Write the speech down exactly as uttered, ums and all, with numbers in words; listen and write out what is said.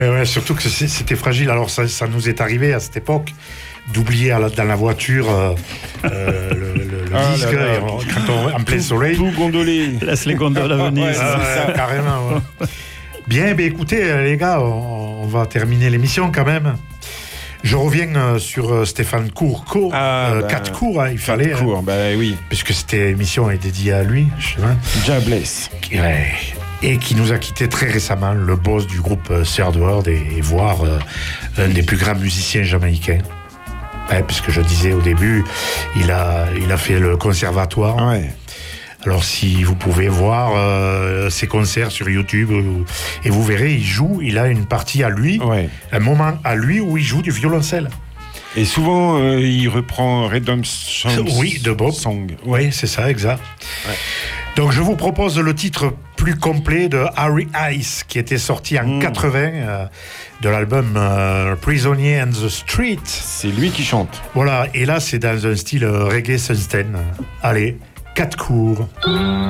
Mais ouais, surtout que c'était fragile. Alors ça, ça nous est arrivé à cette époque d'oublier dans la voiture euh, euh, le, le, le ah disque là là, on, quand on en plein soleil. Tout gondolé. Laisse les gondoles à venir. Ouais, c'est ça, carrément. Ouais. Bien, ben écoutez les gars, on, on va terminer l'émission quand même. Je reviens euh, sur euh, Stéphane Courcot, ah, euh, bah, quatre cours, hein, il fallait. Quatre cours, hein, bah oui. Puisque cette émission est dédiée à lui, je sais pas. Jabless. Ouais. Et qui nous a quitté très récemment, le boss du groupe euh, Third World et, et voire euh, un des plus grands musiciens jamaïcains. Ouais, puisque je disais au début, il a, il a fait le conservatoire. Ouais. Alors si vous pouvez voir euh, ses concerts sur YouTube, euh, et vous verrez, il joue, il a une partie à lui, ouais. un moment à lui où il joue du violoncelle. Et souvent, euh, il reprend Redemption oui, de Bob. Song. Oui, c'est ça, exact. Ouais. Donc je vous propose le titre plus complet de Harry Ice, qui était sorti en mmh. quatre-vingts, euh, de l'album euh, Prisoner and the Street. C'est lui qui chante. Voilà, et là c'est dans un style reggae sunstein. Allez, quatre cours.